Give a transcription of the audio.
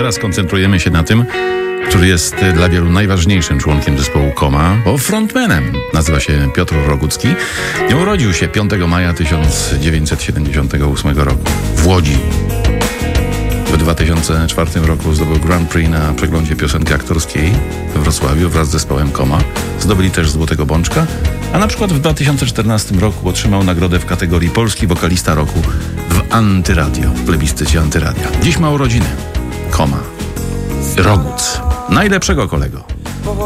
teraz koncentrujemy się na tym, który jest dla wielu najważniejszym członkiem zespołu Koma, bo frontmanem nazywa się Piotr Rogucki. Urodził się 5 maja 1978 roku w Łodzi. W 2004 roku zdobył Grand Prix na przeglądzie piosenki aktorskiej we Wrocławiu wraz z zespołem Koma. Zdobyli też Złotego Bączka, a na przykład w 2014 roku otrzymał nagrodę w kategorii Polski Wokalista Roku w Antyradio, w plebiscycie Antyradia. Dziś ma urodziny Koma. Roguc. Najlepszego kolego.